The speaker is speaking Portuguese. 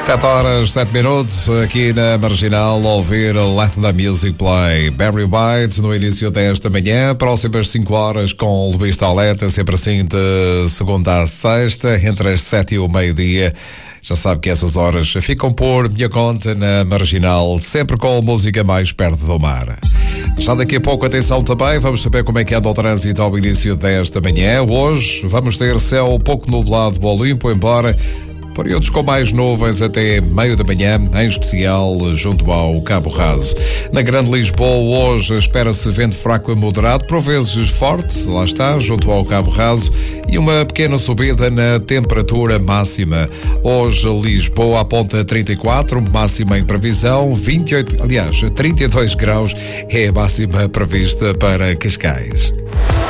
7h07, aqui na Marginal, ouvir Let the Music Play. Barry White, no início desta manhã, próximas 5 horas com Luís Tauleta, sempre assim de segunda a sexta, entre as 7 e o meio-dia. Já sabe que essas horas ficam por minha conta na Marginal, sempre com música mais perto do mar. Já daqui a pouco, atenção também, vamos saber como é que anda o trânsito ao início desta manhã. Hoje vamos ter céu pouco nublado ou limpo, embora períodos com mais nuvens até meio da manhã, em especial junto ao Cabo Raso. Na Grande Lisboa, hoje espera-se vento fraco a moderado, por vezes forte, lá está, junto ao Cabo Raso, e uma pequena subida na temperatura máxima. Hoje, Lisboa aponta 34, máxima em previsão, 32 graus é a máxima prevista para Cascais.